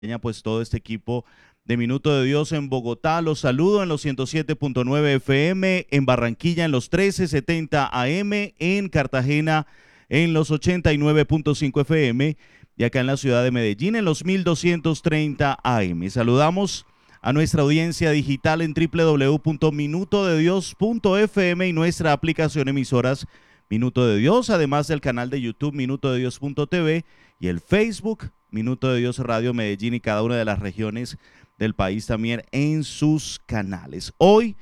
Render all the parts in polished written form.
Pues todo este equipo de Minuto de Dios en Bogotá. Los saludo en los 107.9 FM, en Barranquilla en los 1370 AM, en Cartagena en los 89.5 FM y acá en la ciudad de Medellín en los 1230 AM. Saludamos a nuestra audiencia digital en www.minutodedios.fm y nuestra aplicación emisoras Minuto de Dios, además del canal de YouTube minutodedios.tv y el Facebook Minuto de Dios Radio Medellín y cada una de las regiones del país también en sus canales. Hoy,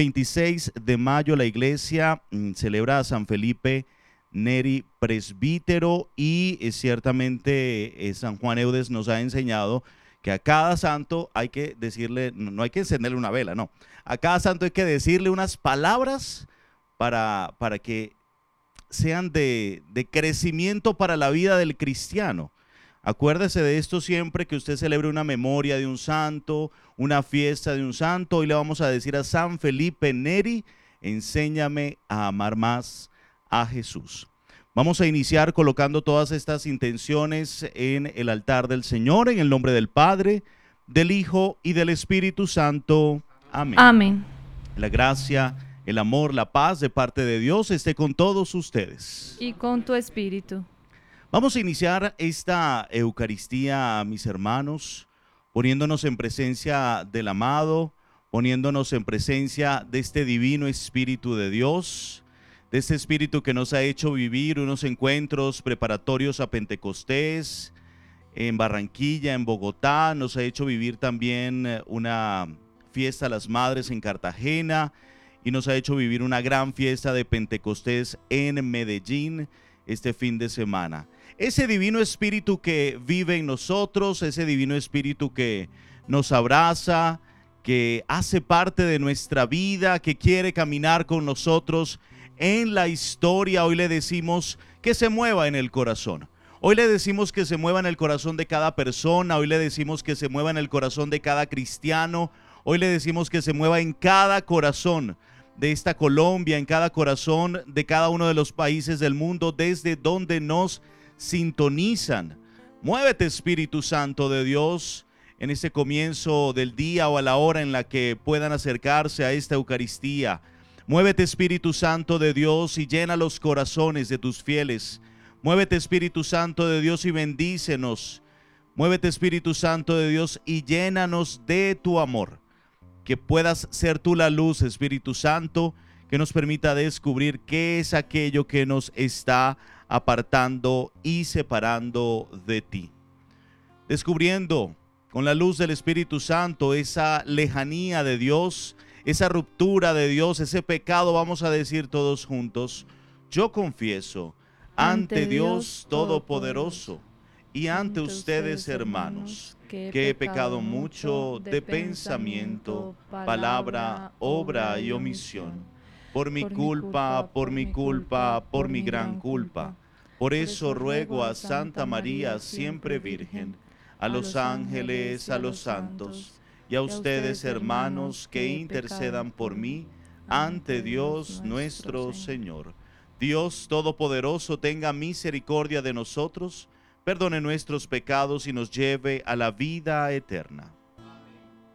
26 de mayo, la iglesia celebra a San Felipe Neri presbítero y ciertamente San Juan Eudes nos ha enseñado que a cada santo hay que decirle, no hay que encenderle una vela, no. A cada santo hay que decirle unas palabras para que sean de crecimiento para la vida del cristiano. Acuérdese de esto siempre que usted celebre una memoria de un santo, una fiesta de un santo. Hoy le vamos a decir a San Felipe Neri, enséñame a amar más a Jesús. Vamos a iniciar colocando todas estas intenciones en el altar del Señor, en el nombre del Padre, del Hijo y del Espíritu Santo. Amén. Amén. La gracia, el amor, la paz de parte de Dios esté con todos ustedes. Y con tu espíritu. Vamos a iniciar esta Eucaristía, mis hermanos, poniéndonos en presencia del amado, poniéndonos en presencia de este divino Espíritu de Dios, de este Espíritu que nos ha hecho vivir unos encuentros preparatorios a Pentecostés, en Barranquilla, en Bogotá, nos ha hecho vivir también una fiesta a las Madres en Cartagena y nos ha hecho vivir una gran fiesta de Pentecostés en Medellín este fin de semana. Ese divino Espíritu que vive en nosotros, ese divino Espíritu que nos abraza, que hace parte de nuestra vida, que quiere caminar con nosotros en la historia, hoy le decimos que se mueva en el corazón. Hoy le decimos que se mueva en el corazón de cada persona, hoy le decimos que se mueva en el corazón de cada cristiano, hoy le decimos que se mueva en cada corazón de esta Colombia, en cada corazón de cada uno de los países del mundo, desde donde nos sintonizan. Muévete, Espíritu Santo de Dios, en este comienzo del día o a la hora en la que puedan acercarse a esta Eucaristía. Muévete, Espíritu Santo de Dios, y llena los corazones de tus fieles. Muévete, Espíritu Santo de Dios, y bendícenos. Muévete, Espíritu Santo de Dios, y llénanos de tu amor. Que puedas ser tú la luz, Espíritu Santo, que nos permita descubrir qué es aquello que nos está apartando y separando de ti. Descubriendo con la luz del Espíritu Santo esa lejanía de Dios, esa ruptura de Dios, ese pecado, vamos a decir todos juntos: yo confieso ante Dios Todopoderoso y ante ustedes, hermanos, que he pecado mucho de pensamiento, palabra, obra y omisión. Por mi culpa, por mi culpa, por mi gran culpa. Por eso ruego a Santa María, siempre Virgen, a los ángeles, a los santos, y a ustedes, hermanos, que intercedan por mí ante Dios nuestro Señor. Dios Todopoderoso tenga misericordia de nosotros, perdone nuestros pecados y nos lleve a la vida eterna.